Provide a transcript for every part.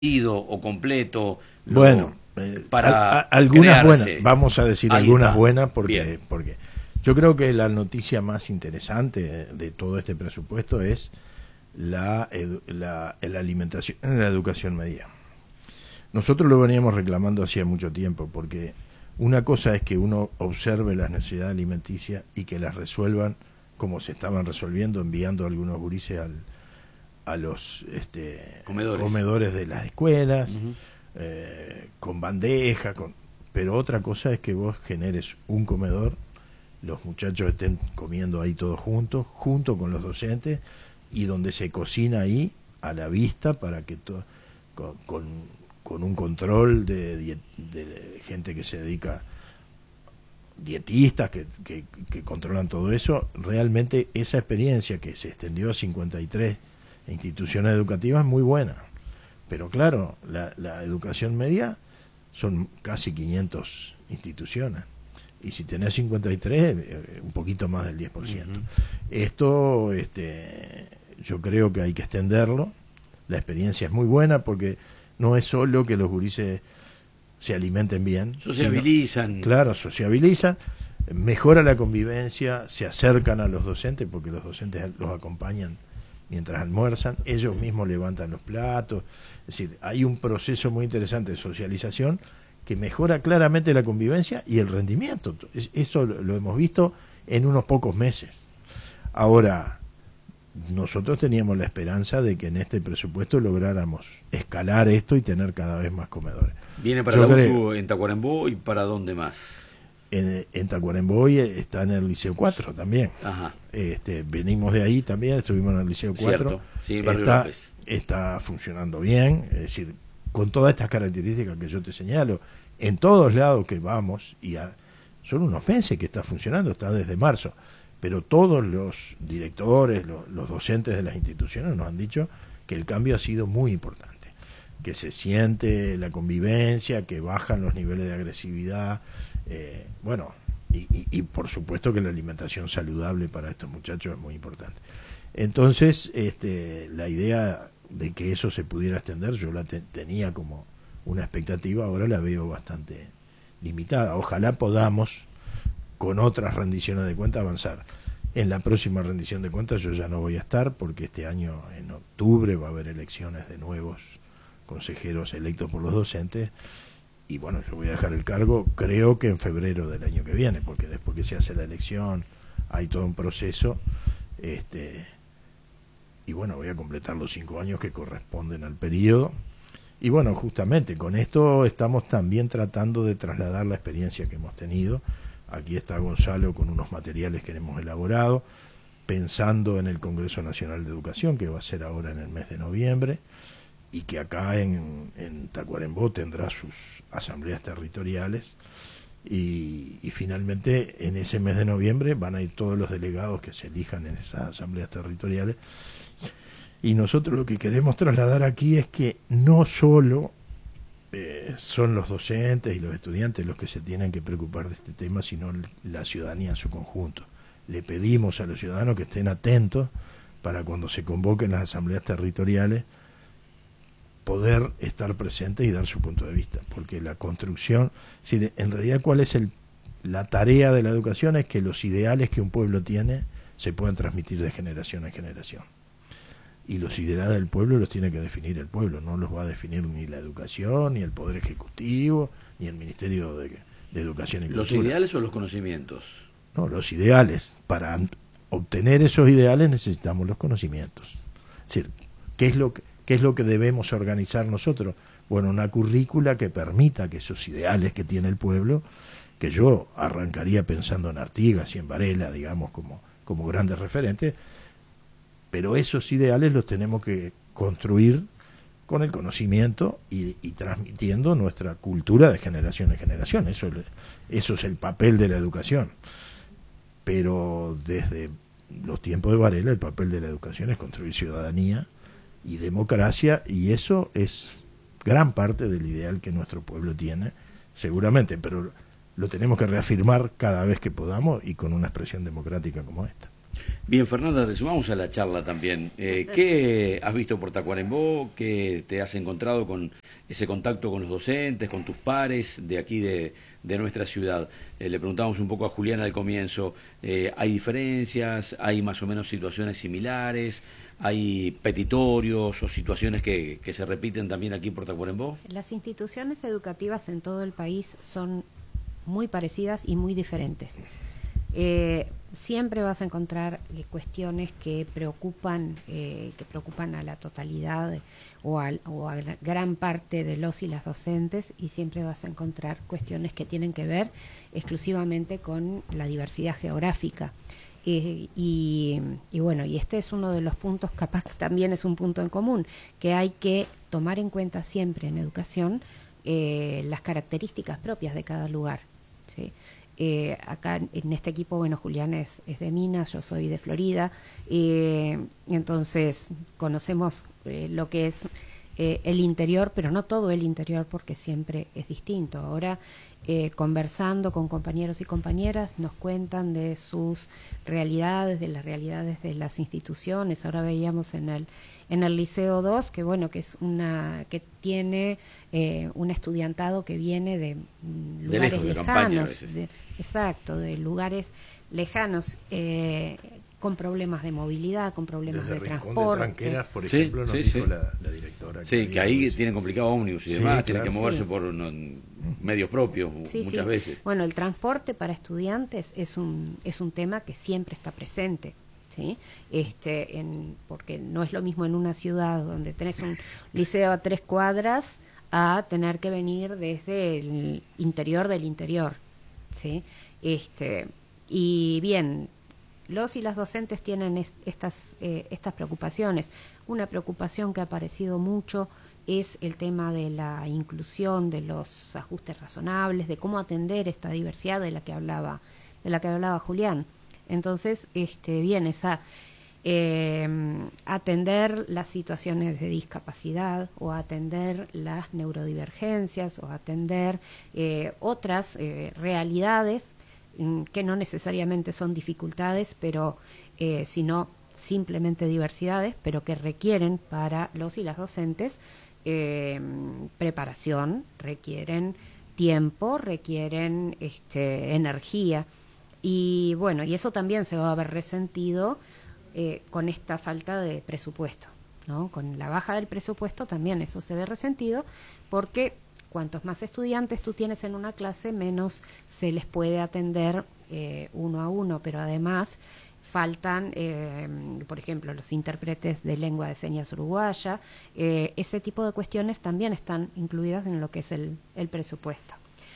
o completo Bueno, para algunas crearse. buenas, vamos a decir Ahí algunas está. buenas Bien. porque yo creo que la noticia más interesante de todo este presupuesto es la alimentación en la educación media. Nosotros lo veníamos reclamando hacía mucho tiempo, porque una cosa es que uno observe las necesidades alimenticias y que las resuelvan como se estaban resolviendo, enviando a algunos gurises a los comedores de las escuelas, con bandeja, pero otra cosa es que vos generes un comedor, los muchachos estén comiendo ahí todos juntos, junto con los docentes, y donde se cocina ahí a la vista para que con un control de gente que se dedica, dietistas que controlan todo eso. Realmente esa experiencia que se extendió a 53 instituciones educativas es muy buena, pero claro, la educación media son casi 500 instituciones, y si tenés 53, un poquito más del 10%. Esto yo creo que hay que extenderlo. La experiencia es muy buena, porque no es solo que los gurises se alimenten bien, Sociabilizan. Claro, sociabilizan, mejora la convivencia, se acercan a los docentes, porque los docentes los acompañan mientras almuerzan, ellos mismos levantan los platos. Es decir, hay un proceso muy interesante de socialización que mejora claramente la convivencia y el rendimiento. Eso lo hemos visto en unos pocos meses. Ahora, nosotros teníamos la esperanza de que en este presupuesto lográramos escalar esto y tener cada vez más comedores. ¿Viene para la UTU en Tacuarembó y para dónde más? En Tacuarembó está en el Liceo 4 también. Ajá. Venimos de ahí también, estuvimos en el Liceo 4. Cierto. Sí, Barrio López. Está funcionando bien, es decir, con todas estas características que yo te señalo, en todos lados que vamos, son unos meses que está funcionando, está desde marzo, pero todos los directores, los docentes de las instituciones nos han dicho que el cambio ha sido muy importante, que se siente la convivencia, que bajan los niveles de agresividad, y por supuesto que la alimentación saludable para estos muchachos es muy importante. Entonces, la idea de que eso se pudiera extender, yo la tenía como una expectativa, ahora la veo bastante limitada. Ojalá podamos, con otras rendiciones de cuentas, avanzar. En la próxima rendición de cuentas yo ya no voy a estar, porque este año, en octubre, va a haber elecciones de nuevos consejeros electos por los docentes, y bueno, yo voy a dejar el cargo, creo que en febrero del año que viene, porque después que se hace la elección hay todo un proceso, y bueno, voy a completar los 5 años que corresponden al periodo. Y bueno, justamente con esto estamos también tratando de trasladar la experiencia que hemos tenido. Aquí está Gonzalo con unos materiales que hemos elaborado, pensando en el Congreso Nacional de Educación, que va a ser ahora en el mes de noviembre, y que acá en Tacuarembó tendrá sus asambleas territoriales. Y finalmente en ese mes de noviembre van a ir todos los delegados que se elijan en esas asambleas territoriales. Y nosotros lo que queremos trasladar aquí es que no solo son los docentes y los estudiantes los que se tienen que preocupar de este tema, sino la ciudadanía en su conjunto. Le pedimos a los ciudadanos que estén atentos para cuando se convoquen las asambleas territoriales poder estar presentes y dar su punto de vista, porque la construcción, en realidad, ¿cuál es la tarea de la educación? Es que los ideales que un pueblo tiene se puedan transmitir de generación en generación. Y los ideales del pueblo los tiene que definir el pueblo, no los va a definir ni la educación, ni el Poder Ejecutivo, ni el Ministerio de Educación y Cultura. ¿Los ideales o los conocimientos? No, los ideales. Para obtener esos ideales necesitamos los conocimientos. Es decir, ¿qué es lo que debemos organizar nosotros? Bueno, una currícula que permita que esos ideales que tiene el pueblo, que yo arrancaría pensando en Artigas y en Varela, digamos, como grandes referentes, pero esos ideales los tenemos que construir con el conocimiento y transmitiendo nuestra cultura de generación en generación. Eso es el papel de la educación. Pero desde los tiempos de Varela, el papel de la educación es construir ciudadanía y democracia, y eso es gran parte del ideal que nuestro pueblo tiene, seguramente, pero lo tenemos que reafirmar cada vez que podamos y con una expresión democrática como esta. Bien, Fernanda, te sumamos a la charla también. ¿Qué has visto por Tacuarembó? ¿Qué te has encontrado con ese contacto con los docentes, con tus pares de aquí de nuestra ciudad? Le preguntamos un poco a Julián al comienzo, ¿hay diferencias? ¿Hay más o menos situaciones similares? ¿Hay petitorios o situaciones que se repiten también aquí por Tacuarembó? Las instituciones educativas en todo el país son muy parecidas y muy diferentes. Siempre vas a encontrar cuestiones que preocupan a la totalidad o a la gran parte de los y las docentes, y siempre vas a encontrar cuestiones que tienen que ver exclusivamente con la diversidad geográfica. Y bueno, y este es uno de los puntos, capaz que también es un punto en común, que hay que tomar en cuenta siempre en educación, las características propias de cada lugar, ¿sí? Acá en este equipo, bueno, Julián es de Minas, yo soy de Florida, entonces conocemos lo que es el interior, pero no todo el interior, porque siempre es distinto. Ahora, conversando con compañeros y compañeras, nos cuentan de sus realidades, de las realidades de las instituciones. Ahora veíamos en el Liceo 2, que bueno, que tiene un estudiantado que viene de lugares lejanos, exacto, de lugares lejanos, con problemas de movilidad, con problemas desde de Rincón transporte. de Tranqueras, por ejemplo, nos dijo la directora. Sí, que ahí tienen complicado ómnibus y demás, tienen que moverse por medios propios muchas veces. Bueno, el transporte para estudiantes es un tema que siempre está presente, ¿sí? Porque no es lo mismo en una ciudad donde tenés un liceo a 3 cuadras a tener que venir desde el interior del interior, ¿sí? Y bien, los y las docentes tienen estas preocupaciones. Una preocupación que ha aparecido mucho es el tema de la inclusión, de los ajustes razonables, de cómo atender esta diversidad de la que hablaba Julián. Entonces, bien, atender las situaciones de discapacidad, o atender las neurodivergencias, o atender otras realidades que no necesariamente son dificultades, pero sino simplemente diversidades, pero que requieren para los y las docentes preparación, requieren tiempo, requieren energía, y bueno, y eso también se va a ver resentido con esta falta de presupuesto, ¿no? Con la baja del presupuesto también eso se ve resentido, porque cuantos más estudiantes tú tienes en una clase, menos se les puede atender uno a uno, pero además faltan, por ejemplo, los intérpretes de lengua de señas uruguaya. Ese tipo de cuestiones también están incluidas en lo que es el presupuesto.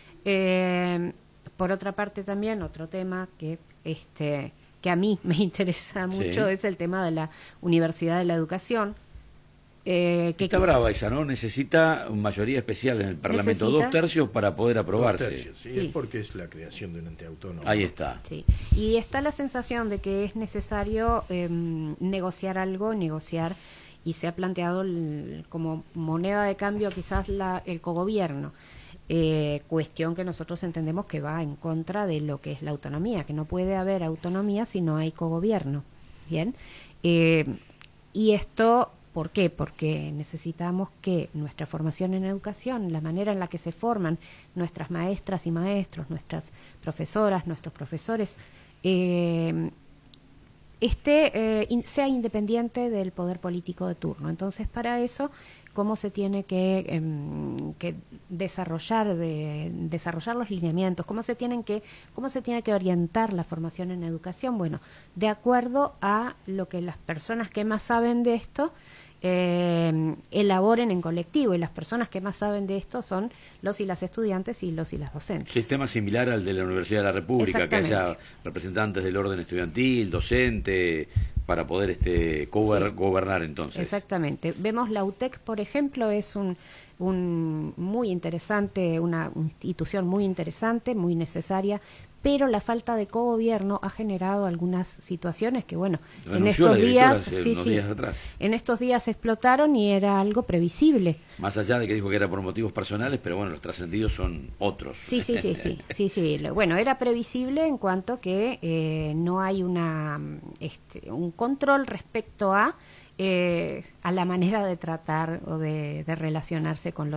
Por otra parte, también otro tema que a mí me interesa mucho es el tema de la Universidad de la Educación. Está brava esa, ¿no? Necesita mayoría especial en el Parlamento, 2/3 para poder aprobarse. Sí, es porque es la creación de un ente autónomo. Ahí está. Sí. Y está la sensación de que es necesario negociar, y se ha planteado como moneda de cambio quizás el cogobierno. Cuestión que nosotros entendemos que va en contra de lo que es la autonomía, que no puede haber autonomía si no hay cogobierno. Bien, y esto, ¿por qué? Porque necesitamos que nuestra formación en educación, la manera en la que se forman nuestras maestras y maestros, nuestras profesoras, nuestros profesores, sea independiente del poder político de turno. Entonces, para eso, ¿cómo se tiene que desarrollar los lineamientos? ¿Cómo se tiene que orientar la formación en educación? Bueno, de acuerdo a lo que las personas que más saben de esto elaboren en colectivo, y las personas que más saben de esto son los y las estudiantes y los y las docentes. Sistema similar al de la Universidad de la República, que haya representantes del orden estudiantil, docente, para poder gobernar entonces. Exactamente. Vemos la UTEC, por ejemplo, es un muy interesante, una institución muy interesante, muy necesaria, pero la falta de cogobierno ha generado algunas situaciones que, bueno, Renunció en estos días, unos días atrás. en estos días explotaron y era algo previsible. Más allá de que dijo que era por motivos personales, pero bueno, los trascendidos son otros. Sí. Bueno, era previsible en cuanto que no hay un control respecto a la manera de tratar o de relacionarse con